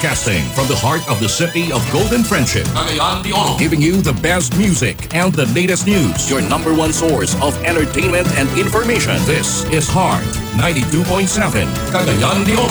Broadcasting from the heart of the city of Golden Friendship. Cagayan de Oro. Giving you the best music and the latest news. Your number one source of entertainment and information. This is Heart 92.7 Cagayan de Oro.